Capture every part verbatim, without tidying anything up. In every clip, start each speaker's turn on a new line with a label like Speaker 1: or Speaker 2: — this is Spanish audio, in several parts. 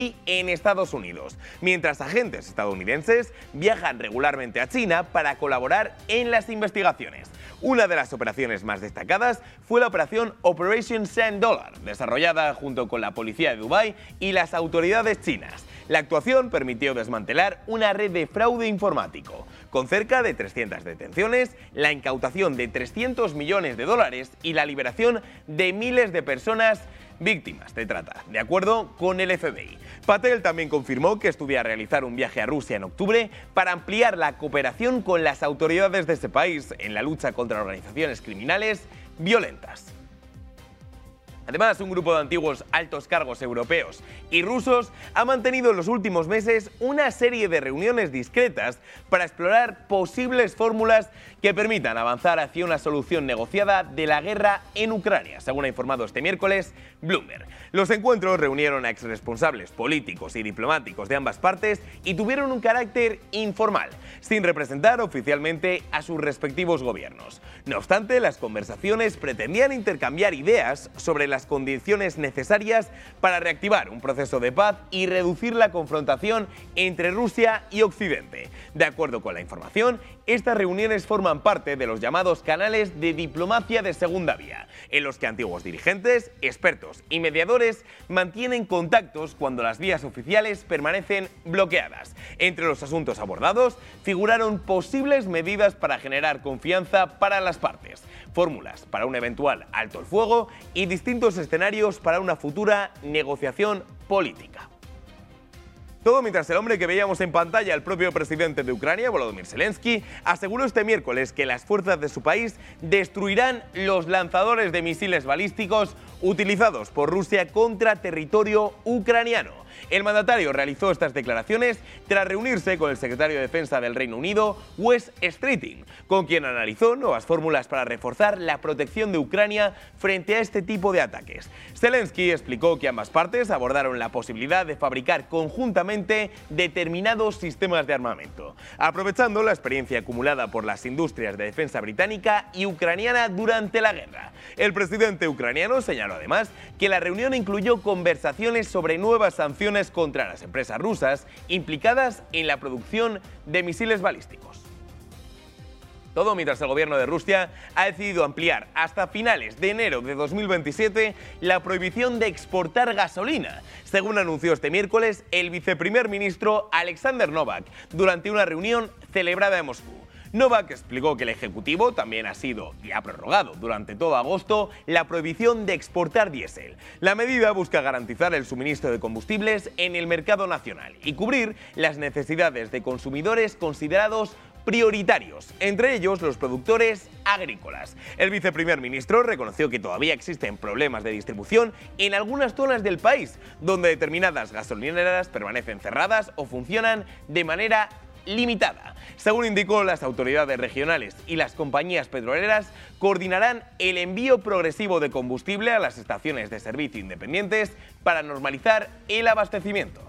Speaker 1: en Estados Unidos, mientras agentes estadounidenses viajan regularmente a China para colaborar en las investigaciones. Una de las operaciones más destacadas fue la operación Operation Sand Dollar, desarrollada junto con la policía de Dubái y las autoridades chinas. La actuación permitió desmantelar una red de fraude informático, con cerca de trescientas detenciones, la incautación de trescientos millones de dólares y la liberación de miles de personas víctimas de trata, de acuerdo con el F B I. Patel también confirmó que estudia realizar un viaje a Rusia en octubre para ampliar la cooperación con las autoridades de ese país en la lucha contra organizaciones criminales violentas. Además, un grupo de antiguos altos cargos europeos y rusos ha mantenido en los últimos meses una serie de reuniones discretas para explorar posibles fórmulas que permitan avanzar hacia una solución negociada de la guerra en Ucrania, según ha informado este miércoles Bloomberg. Los encuentros reunieron a exresponsables políticos y diplomáticos de ambas partes y tuvieron un carácter informal, sin representar oficialmente a sus respectivos gobiernos. No obstante, las conversaciones pretendían intercambiar ideas sobre las condiciones necesarias para reactivar un proceso de paz y reducir la confrontación entre Rusia y Occidente. De acuerdo con la información, estas reuniones forman parte de los llamados canales de diplomacia de segunda vía, en los que antiguos dirigentes, expertos y mediadores mantienen contactos cuando las vías oficiales permanecen bloqueadas. Entre los asuntos abordados figuraron posibles medidas para generar confianza para las partes, fórmulas para un eventual alto el fuego y distintos escenarios para una futura negociación política. Todo mientras el hombre que veíamos en pantalla, el propio presidente de Ucrania, Volodymyr Zelensky, aseguró este miércoles que las fuerzas de su país destruirán los lanzadores de misiles balísticos utilizados por Rusia contra territorio ucraniano. El mandatario realizó estas declaraciones tras reunirse con el secretario de Defensa del Reino Unido, Wes Streeting, con quien analizó nuevas fórmulas para reforzar la protección de Ucrania frente a este tipo de ataques. Zelensky explicó que ambas partes abordaron la posibilidad de fabricar conjuntamente determinados sistemas de armamento, aprovechando la experiencia acumulada por las industrias de defensa británica y ucraniana durante la guerra. El presidente ucraniano señaló además que la reunión incluyó conversaciones sobre nuevas sanciones contra las empresas rusas implicadas en la producción de misiles balísticos. Todo mientras el gobierno de Rusia ha decidido ampliar hasta finales de enero de dos mil veintisiete la prohibición de exportar gasolina, según anunció este miércoles el viceprimer ministro Alexander Novak durante una reunión celebrada en Moscú. Novak explicó que el Ejecutivo también ha sido y ha prorrogado durante todo agosto la prohibición de exportar diésel. La medida busca garantizar el suministro de combustibles en el mercado nacional y cubrir las necesidades de consumidores considerados prioritarios, entre ellos los productores agrícolas. El viceprimer ministro reconoció que todavía existen problemas de distribución en algunas zonas del país, donde determinadas gasolineras permanecen cerradas o funcionan de manera limitada. Según indicó, las autoridades regionales y las compañías petroleras coordinarán el envío progresivo de combustible a las estaciones de servicio independientes para normalizar el abastecimiento.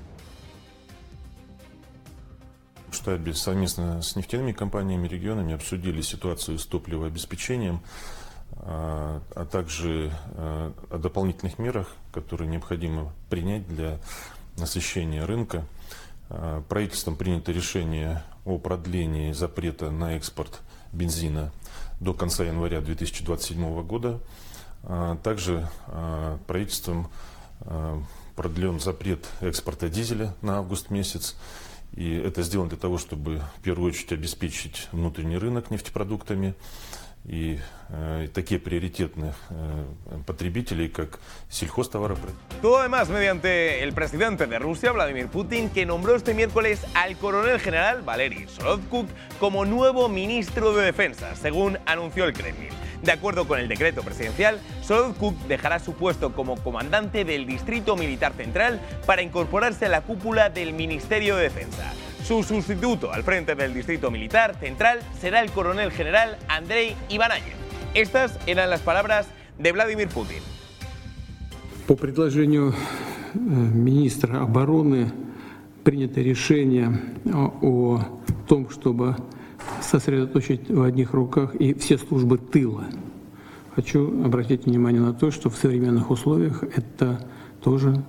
Speaker 2: Штабе совместно с нефтяными компаниями, регионами обсудили ситуацию с топливообеспечением, а, а также а, о дополнительных мерах, которые необходимо принять для насыщения рынка. А, правительством принято решение о продлении запрета на экспорт бензина до конца января две тысячи двадцать седьмого года. А, также а, правительством а, продлен запрет экспорта дизеля на август месяц. И это сделано для того, чтобы в первую очередь обеспечить внутренний рынок нефтепродуктами y eh, такие приоритетных eh, потребителей, как сельхозтоваропроизводители.
Speaker 1: Todo además mediante el presidente de Rusia, Vladimir Putin, que nombró este miércoles al coronel general Valery Solotkuk como nuevo ministro de Defensa, según anunció el Kremlin. De acuerdo con el decreto presidencial, Solotkuk dejará su puesto como comandante del Distrito Militar Central para incorporarse a la cúpula del Ministerio de Defensa. Su sustituto al frente del Distrito Militar Central será el coronel general Andrei Ivanayev. Estas eran las palabras de Vladimir Putin.
Speaker 3: По предложению министра обороны принято решение о том, чтобы сосредоточить в одних руках и все службы тыла. Хочу обратить внимание на то, что в современных условиях это тоже